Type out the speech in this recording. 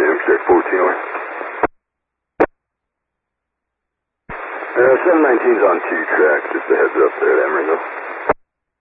Jim, check 14 away. 719's on 2 track, just a heads up there at Emeryville.